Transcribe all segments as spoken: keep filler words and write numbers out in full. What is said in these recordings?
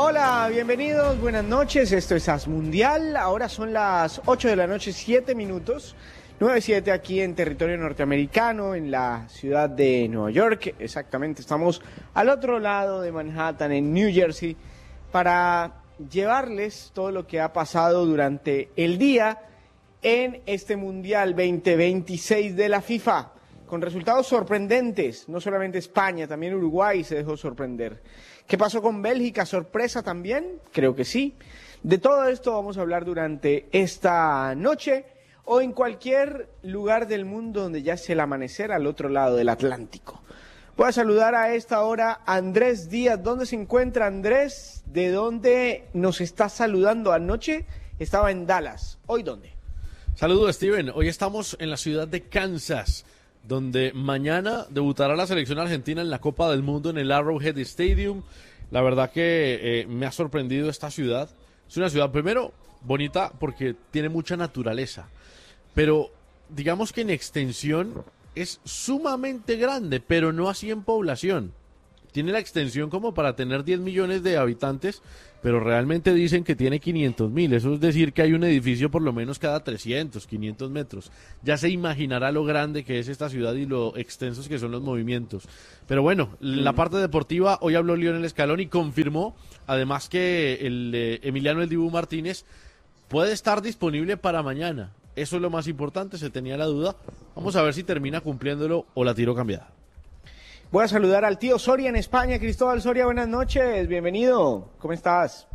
Hola, bienvenidos, buenas noches, esto es As Mundial, ahora son las ocho de la noche, siete minutos, nueve siete aquí en territorio norteamericano, en la ciudad de Nueva York, exactamente, estamos al otro lado de Manhattan, en New Jersey, para llevarles todo lo que ha pasado durante el día en este Mundial veinte veintiséis de la FIFA, con resultados sorprendentes, no solamente España, también Uruguay se dejó sorprender. ¿Qué pasó con Bélgica? ¿Sorpresa también? Creo que sí. De todo esto vamos a hablar durante esta noche o en cualquier lugar del mundo donde ya es el amanecer al otro lado del Atlántico. Voy a saludar a esta hora a Andrés Díaz. ¿Dónde se encuentra Andrés? ¿De dónde nos está saludando anoche? Estaba en Dallas. ¿Hoy dónde? Saludos, Steven. Hoy estamos en la ciudad de Kansas, donde mañana debutará la selección argentina en la Copa del Mundo en el Arrowhead Stadium. La verdad que eh, me ha sorprendido esta ciudad. Es una ciudad, primero, bonita porque tiene mucha naturaleza, pero digamos que en extensión es sumamente grande, pero no así en población. Tiene la extensión como para tener diez millones de habitantes, pero realmente dicen que tiene quinientos mil. Eso es decir que hay un edificio por lo menos cada trescientos, quinientos metros. Ya se imaginará lo grande que es esta ciudad y lo extensos que son los movimientos. Pero bueno, en la parte deportiva, hoy habló Lionel Scaloni y confirmó, además, que el eh, Emiliano El Dibu Martínez puede estar disponible para mañana. Eso es lo más importante, se tenía la duda. Vamos a ver si termina cumpliéndolo o la tiro cambiada. Voy a saludar al tío Soria en España. Cristóbal Soria, buenas noches, bienvenido. ¿Cómo estás?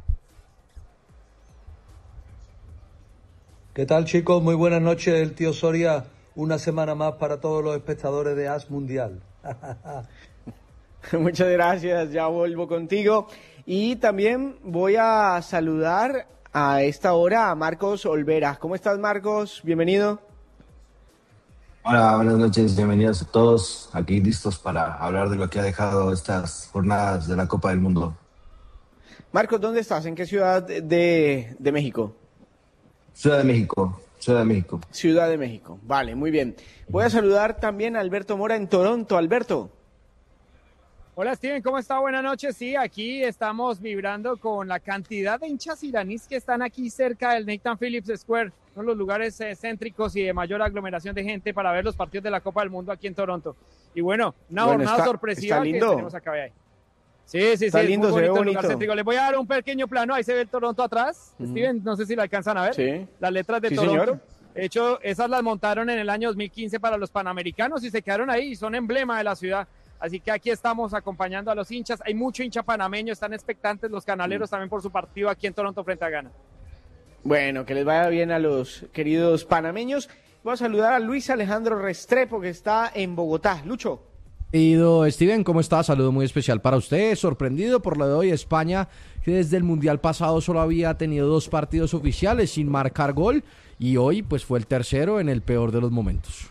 ¿Qué tal, chicos? Muy buenas noches, el tío Soria. Una semana más para todos los espectadores de As Mundial. Muchas gracias, ya vuelvo contigo. Y también voy a saludar a esta hora a Marcos Olvera. ¿Cómo estás, Marcos? Bienvenido. Hola, buenas noches, bienvenidos a todos, aquí listos para hablar de lo que ha dejado estas jornadas de la Copa del Mundo. Marcos, ¿dónde estás? ¿En qué ciudad de, de México? Ciudad de México, Ciudad de México. Ciudad de México, vale, muy bien. Voy a saludar también a Alberto Mora en Toronto. Alberto. Hola, Steven, ¿cómo está? Buenas noches. Sí, aquí estamos vibrando con la cantidad de hinchas iraníes que están aquí cerca del Nathan Phillips Square, uno de los lugares eh, céntricos y de mayor aglomeración de gente para ver los partidos de la Copa del Mundo aquí en Toronto. Y bueno, una bueno, jornada está, sorpresiva está lindo. que tenemos acá ahí. Sí, sí, está sí, lindo, es muy se ve bonito el bonito. lugar céntrico. Les voy a dar un pequeño plano, ahí se ve el Toronto atrás. Uh-huh. Steven, no sé si lo alcanzan a ver. Sí. Las letras de sí, Toronto. Señor. De hecho, esas las montaron en el año dos mil quince para los Panamericanos y se quedaron ahí y son emblema de la ciudad. Así que aquí estamos acompañando a los hinchas. Hay mucho hincha panameño, están expectantes los canaleros mm. también por su partido aquí en Toronto frente a Ghana. Bueno, que les vaya bien a los queridos panameños. Voy a saludar a Luis Alejandro Restrepo, que está en Bogotá. Lucho. Querido Steven, ¿cómo está? Saludo muy especial para usted. Sorprendido por lo de hoy, España, que desde el Mundial pasado solo había tenido dos partidos oficiales sin marcar gol, y hoy pues fue el tercero en el peor de los momentos.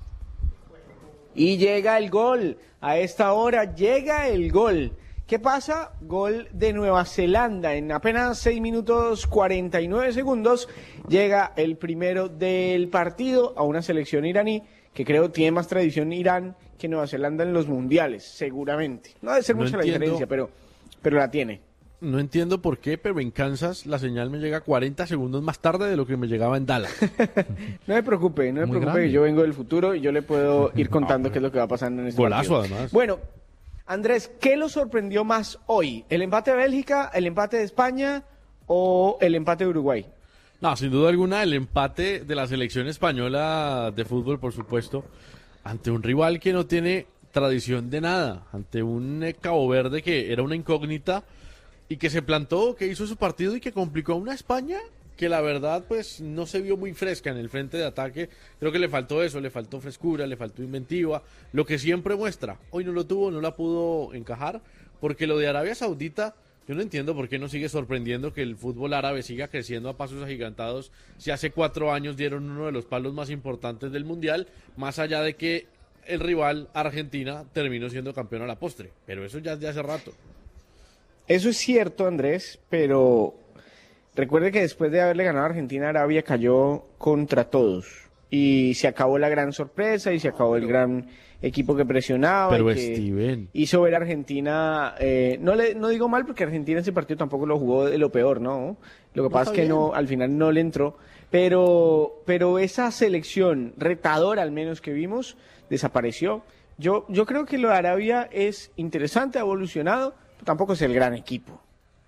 Y llega el gol, a esta hora llega el gol. ¿Qué pasa? Gol de Nueva Zelanda, en apenas seis minutos cuarenta y nueve segundos llega el primero del partido a una selección iraní que creo tiene más tradición Irán que Nueva Zelanda en los mundiales, seguramente. No debe ser no mucha entiendo, la diferencia, pero, pero la tiene. No entiendo por qué, pero en Kansas la señal me llega cuarenta segundos más tarde de lo que me llegaba en Dallas. No me preocupe, no me Muy preocupe, grande. que yo vengo del futuro y yo le puedo ir contando no, qué es lo que va pasando en este golazo, partido. además. Bueno, Andrés, ¿qué lo sorprendió más hoy? ¿El empate de Bélgica, el empate de España o el empate de Uruguay? No, sin duda alguna, el empate de la selección española de fútbol, por supuesto, ante un rival que no tiene tradición de nada, ante un eh, Cabo Verde que era una incógnita y que se plantó, que hizo su partido y que complicó a una España que la verdad pues no se vio muy fresca en el frente de ataque. Creo que le faltó eso, le faltó frescura, le faltó inventiva, lo que siempre muestra. Hoy no lo tuvo, no la pudo encajar, porque lo de Arabia Saudita, yo no entiendo por qué nos sigue sorprendiendo que el fútbol árabe siga creciendo a pasos agigantados si hace cuatro años dieron uno de los palos más importantes del Mundial, más allá de que el rival, Argentina, terminó siendo campeón a la postre, pero eso ya es de hace rato. Eso es cierto, Andrés, pero recuerde que después de haberle ganado a Argentina, Arabia cayó contra todos. y se acabó la gran sorpresa y se acabó el gran equipo que presionaba. Pero y que Steven, hizo ver a Argentina, eh, no le no digo mal porque Argentina ese partido tampoco lo jugó de lo peor, ¿no? Lo que No, pasa es está que bien. no, al final no le entró, pero, pero esa selección retadora al menos que vimos desapareció. Yo, yo creo que lo de Arabia es interesante, ha evolucionado, pero tampoco es el gran equipo.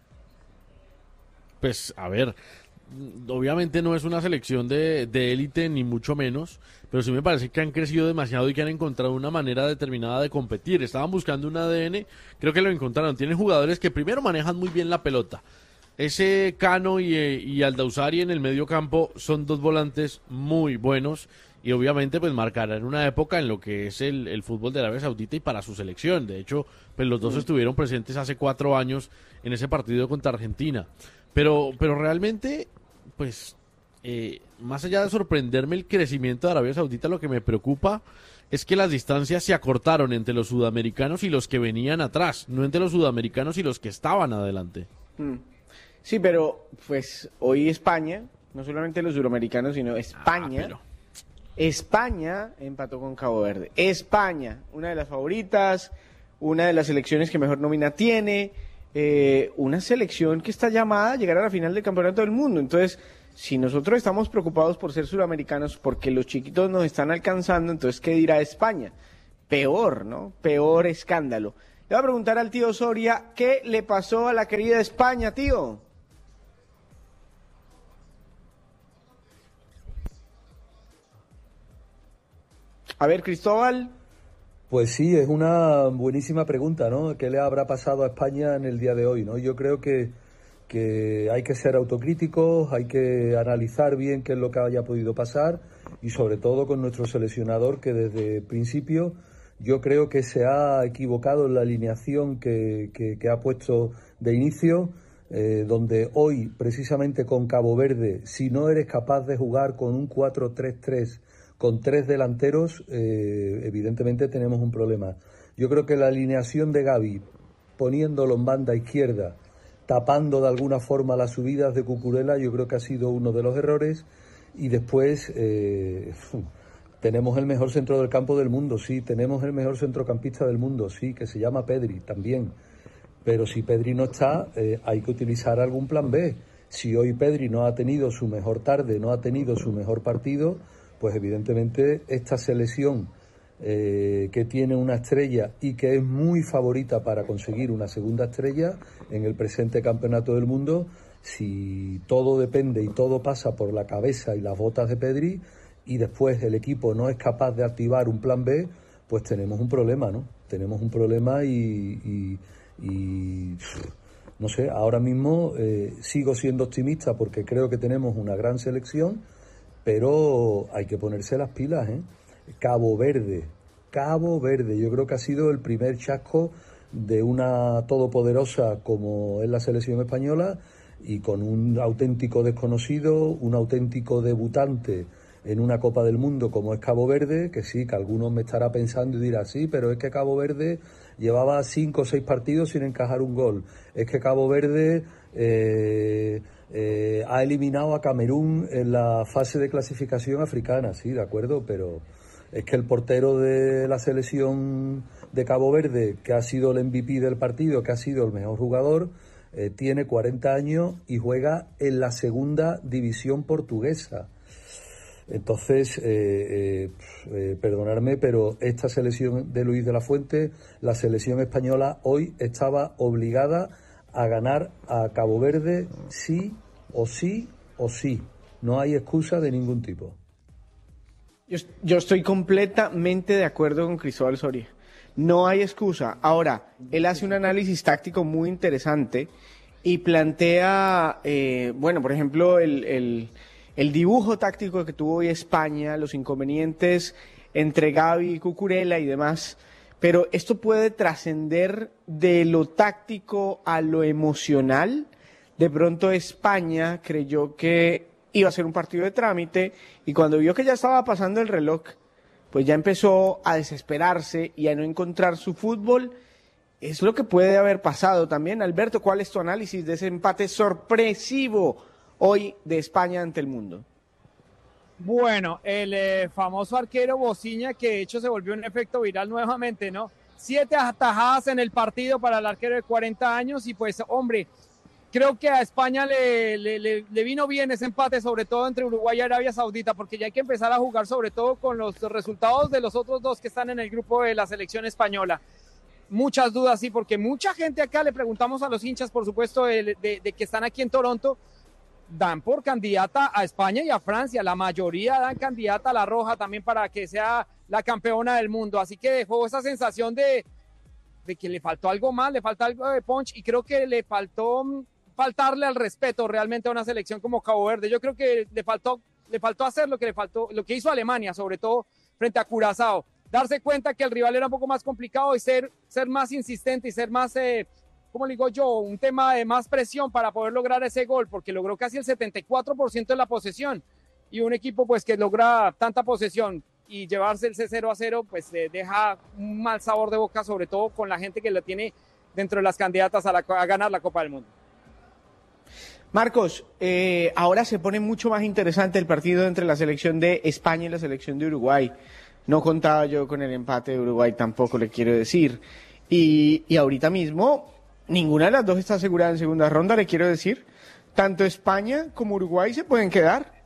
pues a ver, obviamente no es una selección de de élite ni mucho menos, pero sí me parece que han crecido demasiado y que han encontrado una manera determinada de competir. Estaban buscando un A D N, creo que lo encontraron. Tienen jugadores que primero manejan muy bien la pelota. Ese Cano y, eh, y Aldausari en el medio campo son dos volantes muy buenos y obviamente pues marcarán una época en lo que es el, el fútbol de Arabia Saudita y para su selección. De hecho, pues los dos estuvieron presentes hace cuatro años en ese partido contra Argentina. Pero, pero realmente, pues, eh, más allá de sorprenderme el crecimiento de Arabia Saudita, lo que me preocupa es que las distancias se acortaron entre los sudamericanos y los que venían atrás, no entre los sudamericanos y los que estaban adelante. Mm. Sí, pero pues hoy España, no solamente los suramericanos, sino España, Ah, pero- España empató con Cabo Verde. España, una de las favoritas, una de las selecciones que mejor nómina tiene, eh, una selección que está llamada a llegar a la final del Campeonato del Mundo. Entonces, si nosotros estamos preocupados por ser suramericanos porque los chiquitos nos están alcanzando, entonces, ¿qué dirá España? Peor, ¿no? Peor escándalo. Le voy a preguntar al tío Soria, ¿qué le pasó a la querida España, tío? A ver, Cristóbal. Pues sí, es una buenísima pregunta, ¿no? ¿Qué le habrá pasado a España en el día de hoy, ¿no? Yo creo que, que hay que ser autocríticos, hay que analizar bien qué es lo que haya podido pasar y sobre todo con nuestro seleccionador que desde el principio yo creo que se ha equivocado en la alineación que, que, que ha puesto de inicio, eh, donde hoy precisamente con Cabo Verde, si no eres capaz de jugar con un cuatro tres tres con tres delanteros, eh, evidentemente tenemos un problema. Yo creo que la alineación de Gavi, poniéndolo en banda izquierda, tapando de alguna forma las subidas de Cucurella, yo creo que ha sido uno de los errores. Y después eh, tenemos el mejor centro del campo del mundo, sí, tenemos el mejor centrocampista del mundo, sí, que se llama Pedri también. Pero si Pedri no está, eh, hay que utilizar algún plan B. Si hoy Pedri no ha tenido su mejor tarde, no ha tenido su mejor partido, pues evidentemente esta selección eh, que tiene una estrella y que es muy favorita para conseguir una segunda estrella en el presente campeonato del mundo, si todo depende y todo pasa por la cabeza y las botas de Pedri y después el equipo no es capaz de activar un plan B, pues tenemos un problema, ¿no? Tenemos un problema y, y, y no sé, ahora mismo eh, sigo siendo optimista porque creo que tenemos una gran selección, pero hay que ponerse las pilas, ¿eh? Cabo Verde, Cabo Verde, yo creo que ha sido el primer chasco de una todopoderosa como es la selección española y con un auténtico desconocido, un auténtico debutante en una Copa del Mundo como es Cabo Verde, que sí, que algunos me estará pensando y dirá, sí, pero es que Cabo Verde llevaba cinco o seis partidos sin encajar un gol, es que Cabo Verde eh, eh, ha eliminado a Camerún en la fase de clasificación africana, sí, de acuerdo, pero es que el portero de la selección de Cabo Verde, que ha sido el M V P del partido, que ha sido el mejor jugador, eh, tiene cuarenta años y juega en la segunda división portuguesa. Entonces, eh, eh, eh, perdonadme, pero esta selección de Luis de la Fuente, la selección española hoy estaba obligada a ganar a Cabo Verde sí o sí o sí. No hay excusa de ningún tipo. Yo, yo estoy completamente de acuerdo con Cristóbal Soria. No hay excusa. Ahora, él hace un análisis táctico muy interesante y plantea, eh, bueno, por ejemplo, el, el, el dibujo táctico que tuvo hoy España, los inconvenientes entre Gavi y Cucurella y demás. Pero esto puede trascender de lo táctico a lo emocional. De pronto España creyó que iba a ser un partido de trámite y cuando vio que ya estaba pasando el reloj, pues ya empezó a desesperarse y a no encontrar su fútbol. Es lo que puede haber pasado también. Alberto, ¿cuál es tu análisis de ese empate sorpresivo hoy de España ante el mundo? Bueno, el eh, famoso arquero Bociña, que de hecho se volvió un efecto viral nuevamente, ¿no? Siete atajadas en el partido para el arquero de cuarenta años y pues, hombre, creo que a España le, le, le, le vino bien ese empate, sobre todo entre Uruguay y Arabia Saudita, porque ya hay que empezar a jugar sobre todo con los resultados de los otros dos que están en el grupo de la selección española. Muchas dudas, sí, porque mucha gente acá, le preguntamos a los hinchas, por supuesto, de, de, de que están aquí en Toronto, dan por candidata a España y a Francia, la mayoría dan candidata a la Roja también para que sea la campeona del mundo, así que dejó esa sensación de, de que le faltó algo más, le falta algo de punch y creo que le faltó faltarle al respeto realmente a una selección como Cabo Verde. Yo creo que le faltó, le faltó hacer lo que le faltó, lo que hizo Alemania, sobre todo frente a Curazao, darse cuenta que el rival era un poco más complicado y ser, ser más insistente y ser más, eh, ¿cómo le digo yo? Un tema de más presión para poder lograr ese gol, porque logró casi el setenta y cuatro por ciento de la posesión y un equipo pues que logra tanta posesión y llevarse el cero a cero pues eh, deja un mal sabor de boca, sobre todo con la gente que la tiene dentro de las candidatas a, la, a ganar la Copa del Mundo. Marcos, eh, ahora se pone mucho más interesante el partido entre la selección de España y la selección de Uruguay. No contaba yo con el empate de Uruguay, tampoco le quiero decir. Y, y ahorita mismo, ninguna de las dos está asegurada en segunda ronda, le quiero decir. Tanto España como Uruguay se pueden quedar.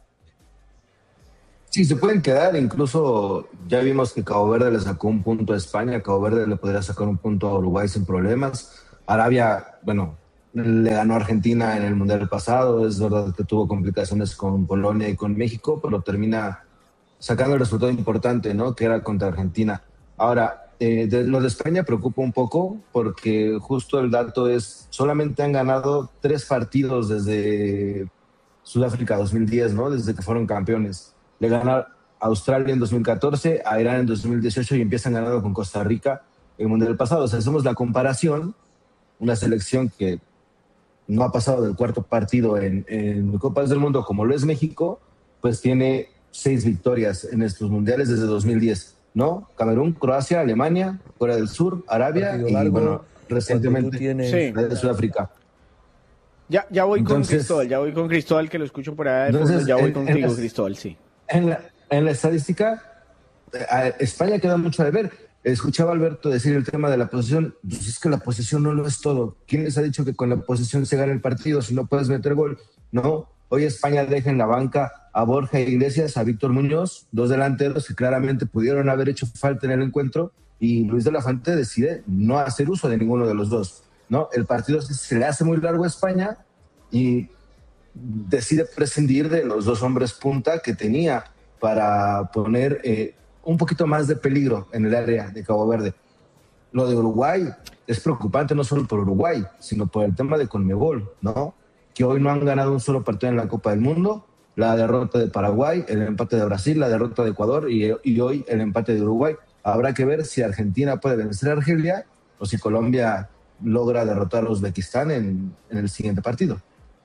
Sí, se pueden quedar, incluso ya vimos que Cabo Verde le sacó un punto a España, Cabo Verde le podría sacar un punto a Uruguay sin problemas. Arabia, bueno, le ganó a Argentina en el Mundial pasado, es verdad que tuvo complicaciones con Polonia y con México, pero termina sacando el resultado importante, ¿no? Que era contra Argentina. Ahora, eh, de, lo de España preocupa un poco porque justo el dato es, solamente han ganado tres partidos desde Sudáfrica dos mil diez, ¿no? Desde que fueron campeones. Le ganaron a Australia en dos mil catorce, a Irán en dos mil dieciocho y empiezan ganando con Costa Rica en el Mundial pasado. O sea, hacemos la comparación, una selección que no ha pasado del cuarto partido en, en Copas del Mundo como lo es México, pues tiene seis victorias en estos mundiales desde dos mil diez, ¿no? Camerún, Croacia, Alemania, Corea del Sur, Arabia y, largo, bueno, recientemente tienes... sí. de Sudáfrica. Ya, ya voy entonces, con Cristóbal, ya voy con Cristóbal, que lo escucho por allá de entonces, fondo, ya voy en, contigo, en la, Cristóbal, sí. En la, en la estadística, España queda mucho de ver. Escuchaba a Alberto decir el tema de la posesión. Pues es que la posesión no lo es todo. ¿Quién les ha dicho que con la posesión se gana el partido si no puedes meter gol? No. Hoy España deja en la banca a Borja Iglesias, a Víctor Muñoz, dos delanteros que claramente pudieron haber hecho falta en el encuentro, y Luis de la Fuente decide no hacer uso de ninguno de los dos, ¿no? El partido se le hace muy largo a España y decide prescindir de los dos hombres punta que tenía para poner eh, un poquito más de peligro en el área de Cabo Verde. Lo de Uruguay es preocupante no solo por Uruguay, sino por el tema de Conmebol, ¿no? Que hoy no han ganado un solo partido en la Copa del Mundo, la derrota de Paraguay, el empate de Brasil, la derrota de Ecuador y, y hoy el empate de Uruguay. Habrá que ver si Argentina puede vencer a Argelia o si Colombia logra derrotar a Uzbekistán en, en el siguiente partido.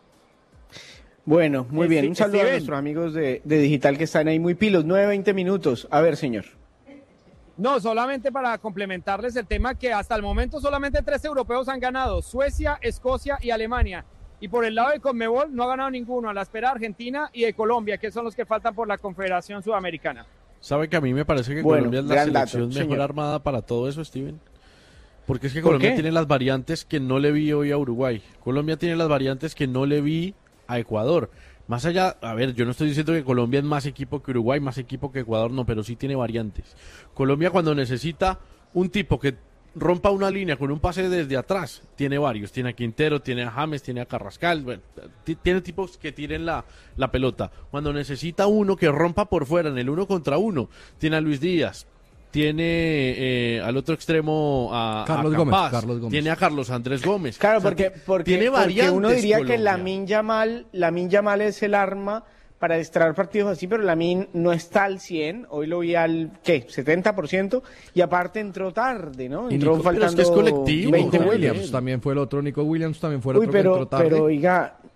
Bueno, muy bien. Un saludo a nuestros amigos de, de Digital que están ahí muy pilos. nueve, veinte minutos. A ver, señor. No, solamente para complementarles el tema que hasta el momento solamente tres europeos han ganado. Suecia, Escocia y Alemania. Y por el lado de Conmebol no ha ganado ninguno. A la espera Argentina y de Colombia, que son los que faltan por la Confederación Sudamericana. ¿Sabe que a mí me parece que bueno, Colombia es la selección dato, mejor señor. armada para todo eso, Steven? Porque es que Colombia tiene las variantes que no le vi hoy a Uruguay. Colombia tiene las variantes que no le vi a Ecuador. Más allá, a ver, yo no estoy diciendo que Colombia es más equipo que Uruguay, más equipo que Ecuador, no, pero sí tiene variantes. Colombia cuando necesita un tipo que rompa una línea con un pase desde atrás, tiene varios, tiene a Quintero, tiene a James, tiene a Carrascal, bueno, t- tiene tipos que tiren la, la pelota. Cuando necesita uno que rompa por fuera en el uno contra uno, tiene a Luis Díaz, tiene eh, al otro extremo a Carlos, a Gómez, Capaz, Carlos Gómez, tiene a Carlos Andrés Gómez. Claro, o sea, porque, porque, tiene variantes, porque uno diría Colombia. que Lamine Yamal, Lamine Yamal es el arma para distraer partidos así, pero Lamine no está al cien, hoy lo vi al, ¿qué? setenta por ciento, y aparte entró tarde, ¿no? Entró Nico, faltando es que es colectivo, veinte Nico Williams. Williams también fue el otro, Nico Williams también fue el Uy, otro pero, que entró tarde. pero oiga,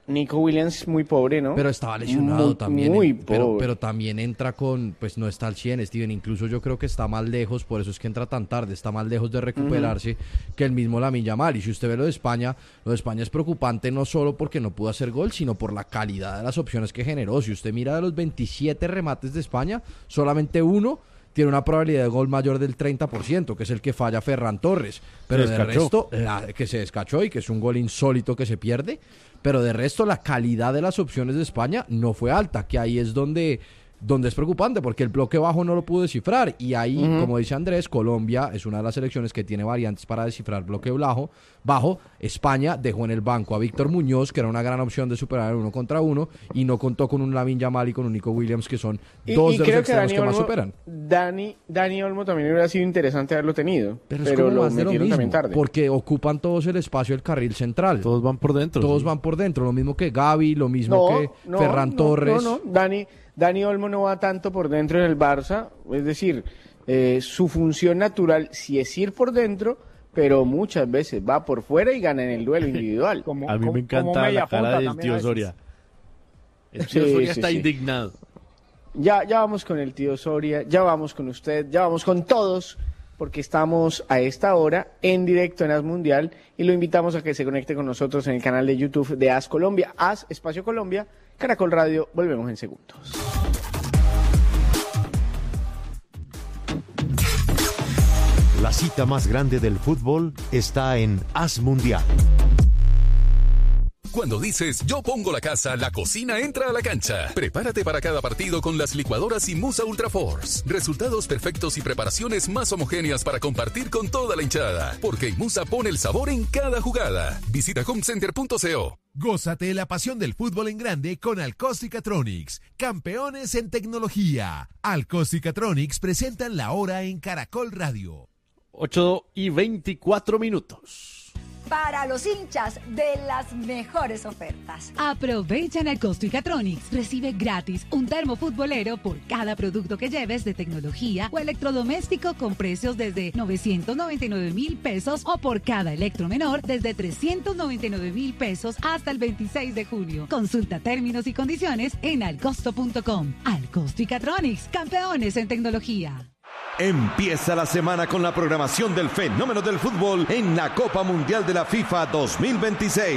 Nico Williams muy pobre, ¿no? Pero estaba lesionado muy, también. Muy en, pobre. pero, pero también entra con, pues no está al cien, Steven. Incluso yo creo que está más lejos, por eso es que entra tan tarde, está más lejos de recuperarse uh-huh. que el mismo Lamine Yamal. Y si usted ve lo de España, lo de España es preocupante no solo porque no pudo hacer gol, sino por la calidad de las opciones que generó. Si usted mira de los veintisiete remates de España, solamente uno tiene una probabilidad de gol mayor del treinta por ciento, que es el que falla Ferran Torres. Pero de resto, la, que se descachó y que es un gol insólito que se pierde. Pero de resto, la calidad de las opciones de España no fue alta, que ahí es donde, donde es preocupante, porque el bloque bajo no lo pudo descifrar. Y ahí, uh-huh. como dice Andrés, Colombia es una de las selecciones que tiene variantes para descifrar bloque bajo. bajo. España dejó en el banco a Víctor Muñoz, que era una gran opción de superar el uno contra uno, y no contó con un Lamine Yamal y con un Nico Williams, que son y, dos y de los extremos que, que más Olmo, superan. Dani, Dani Olmo también hubiera sido interesante haberlo tenido, pero, pero es lo más de lo metieron mismo, también tarde. Porque ocupan todos el espacio del carril central. Todos van por dentro. Todos sí. van por dentro, lo mismo que Gavi, lo mismo no, que no, Ferran no, Torres. No, no, Dani, Dani Olmo no va tanto por dentro en el Barça, es decir, eh, su función natural sí es ir por dentro, pero muchas veces va por fuera y gana en el duelo individual. Como, a mí me encanta la cara del tío Soria. El tío sí, Soria sí, está sí. indignado. Ya, ya vamos con el tío Soria, ya vamos con usted, ya vamos con todos, porque estamos a esta hora en directo en As Mundial y lo invitamos a que se conecte con nosotros en el canal de YouTube de As Colombia, As Espacio Colombia, Caracol Radio. Volvemos en segundos. La cita más grande del fútbol está en As Mundial. Cuando dices yo pongo la casa, la cocina entra a la cancha. Prepárate para cada partido con las licuadoras Imusa Ultra Force. Resultados perfectos y preparaciones más homogéneas para compartir con toda la hinchada. Porque Imusa pone el sabor en cada jugada. Visita homecenter punto co. Gózate la pasión del fútbol en grande con Alcóstica-Tronics, campeones en tecnología. Alcóstica-Tronics presentan la hora en Caracol Radio. ocho y veinticuatro minutos. Para los hinchas de las mejores ofertas. Aprovecha en Alcóstica-Tronics. Recibe gratis un termo futbolero por cada producto que lleves de tecnología o electrodoméstico con precios desde novecientos noventa y nueve mil pesos o por cada electromenor desde trescientos noventa y nueve mil pesos hasta el veintiséis de junio. Consulta términos y condiciones en alcosto punto com. Alcóstica-Tronics, campeones en tecnología. Empieza la semana con la programación del fenómeno del fútbol en la Copa Mundial de la FIFA dos mil veintiséis.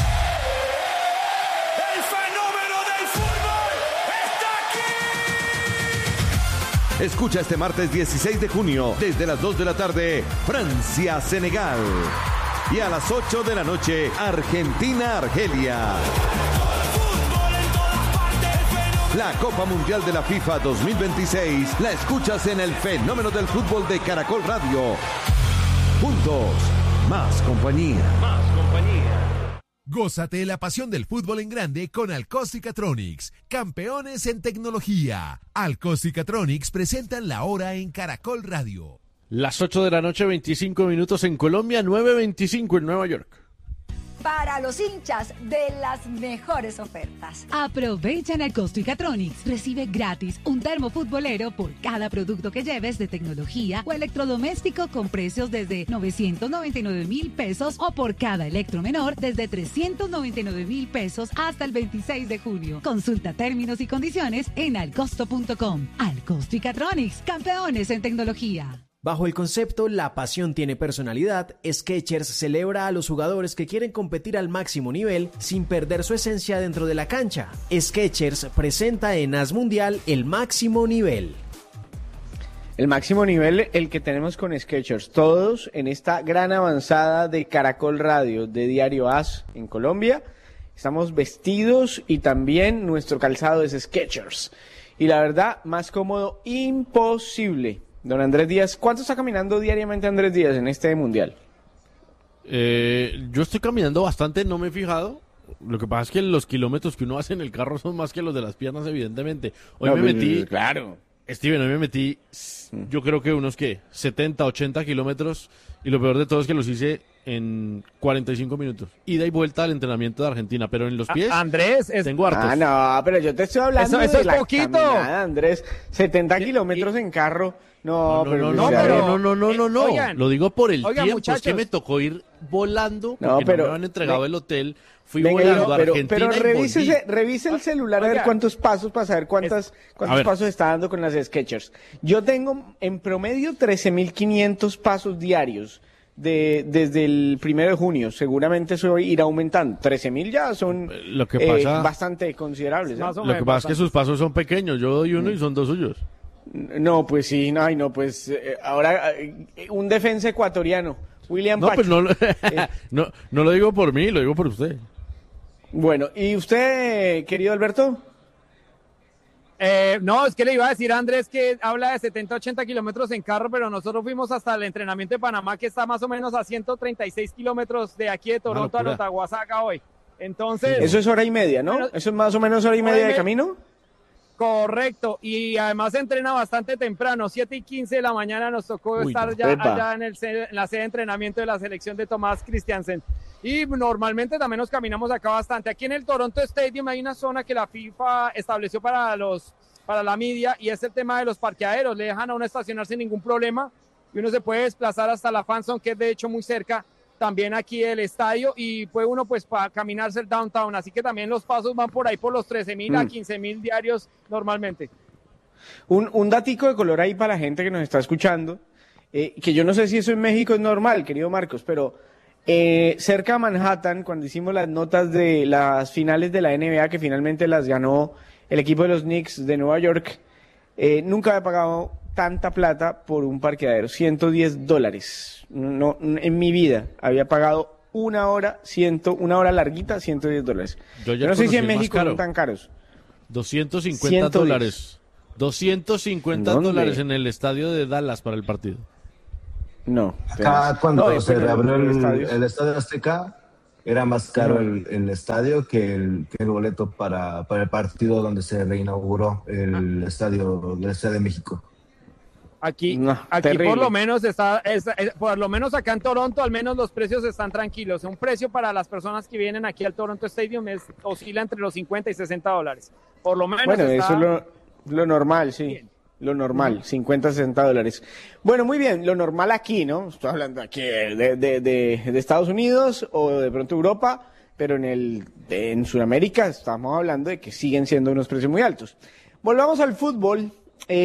¡El fenómeno del fútbol está aquí! Escucha este martes dieciséis de junio, desde las dos de la tarde, Francia-Senegal. Y a las ocho de la noche, Argentina-Argelia. La Copa Mundial de la FIFA dos mil veintiséis la escuchas en el fenómeno del fútbol de Caracol Radio. Juntos, más compañía. Más compañía. Gózate la pasión del fútbol en grande con Alcóstica-Tronics, campeones en tecnología. Alcóstica-Tronics presentan la hora en Caracol Radio. Las ocho de la noche, veinticinco minutos en Colombia, nueve veinticinco en Nueva York. Para los hinchas de las mejores ofertas. Aprovecha en Alcóstica-Tronics. Recibe gratis un termo futbolero por cada producto que lleves de tecnología o electrodoméstico con precios desde novecientos noventa y nueve mil pesos o por cada electromenor desde trescientos noventa y nueve mil pesos hasta el veintiséis de junio. Consulta términos y condiciones en alcosto punto com. Alcóstica-Tronics, campeones en tecnología. Bajo el concepto La pasión tiene personalidad, Skechers celebra a los jugadores que quieren competir al máximo nivel sin perder su esencia dentro de la cancha. Skechers presenta en As Mundial el máximo nivel. El máximo nivel, el que tenemos con Skechers. Todos en esta gran avanzada de Caracol Radio, de Diario As en Colombia. Estamos vestidos y también nuestro calzado es Skechers. Y la verdad, más cómodo imposible. Don Andrés Díaz, ¿cuánto está caminando diariamente Andrés Díaz en este mundial? Eh, yo estoy caminando bastante, no me he fijado. Lo que pasa es que los kilómetros que uno hace en el carro son más que los de las piernas, evidentemente. Hoy no, me pues, metí, claro. Steven, hoy me metí, yo creo que unos, ¿qué? setenta, ochenta kilómetros. Y lo peor de todo es que los hice en cuarenta y cinco minutos. Ida y vuelta al entrenamiento de Argentina, pero en los pies A Andrés, es... tengo hartos. Ah, no, pero yo te estoy hablando Eso- eso de es la poquito. caminada, Andrés. setenta kilómetros en carro. No, No, pero... no, no, pues, a ver. no, no, no, no, no, no. oigan, Lo digo por el oigan, tiempo, es que muchachos. me tocó ir volando porque No, no, pero- me habían entregado ve- el hotel. Fui Venga, volando no, a pero, Argentina pero y revise, volví. ese- revise el celular a ver Oiga. cuántos pasos para saber cuántas, A cuántos ver. pasos está dando con las Skechers. Yo tengo en promedio trece mil quinientos pasos diarios de, desde el primero de junio. Seguramente eso irá aumentando. trece mil ya son Lo que eh, pasa- bastante considerables. ¿eh? Más o Lo que pasa es que sus pasos son pequeños. Yo doy uno y son dos suyos. No, pues sí, no, ay, no, pues eh, ahora eh, un defensa ecuatoriano, William No, Pacho. pues no, lo- no, no lo digo por mí, lo digo por usted. Bueno, ¿y usted, querido Alberto? Eh, no, es que le iba a decir a Andrés que habla de setenta, ochenta kilómetros en carro, pero nosotros fuimos hasta el entrenamiento de Panamá, que está más o menos a ciento treinta y seis kilómetros de aquí de Toronto a locura. Notaguasaca hoy. Entonces, Eso es hora y media, ¿no? Bueno, Eso es más o menos hora y hora y media de media. camino. correcto, y además se entrena bastante temprano, siete y quince de la mañana nos tocó Uy, estar no. ya Epa. allá en, el, sede- en la sede de entrenamiento de la selección de Tomás Christiansen. Y normalmente también nos caminamos acá bastante. Aquí en el Toronto Stadium hay una zona que la FIFA estableció para los para la media y es el tema de los parqueaderos. Le dejan a uno estacionar sin ningún problema y uno se puede desplazar hasta la fan zone, que es de hecho muy cerca también aquí del estadio, y puede uno pues para caminarse el downtown. Así que también los pasos van por ahí por los trece mil a Mm. quince mil diarios normalmente. Un, un datico de color ahí para la gente que nos está escuchando, eh, que yo no sé si eso en México es normal, querido Marcos, pero eh, cerca de Manhattan, cuando hicimos las notas de las finales de la N B A, que finalmente las ganó el equipo de los Knicks de Nueva York, eh, nunca había pagado tanta plata por un parqueadero, ciento diez dólares. No, en mi vida había pagado una hora, ciento, una hora larguita, ciento diez dólares. Yo ya Yo no sé conocí si en el más México caro. son tan caros. doscientos cincuenta ciento diez. dólares. doscientos cincuenta ¿Dónde? dólares en el estadio de Dallas para el partido. No. Acá cuando No, se pero reabrió los el, estadios- el Estadio Azteca, era más caro No. el, el estadio que el, que el boleto para, para el partido donde se reinauguró el estadio del Estadio de México. Aquí, No, aquí terrible. por lo menos está, es- es- por lo menos acá en Toronto, al menos los precios están tranquilos. Un precio para las personas que vienen aquí al Toronto Stadium es, oscila entre los cincuenta y sesenta dólares. Por lo menos Bueno, está eso es lo, lo normal, sí. bien. Lo normal, cincuenta, sesenta dólares. Bueno, muy bien, lo normal aquí, ¿no? Estoy hablando aquí de, de, de, de Estados Unidos o de pronto Europa, pero en el en Sudamérica estamos hablando de que siguen siendo unos precios muy altos. Volvamos al fútbol.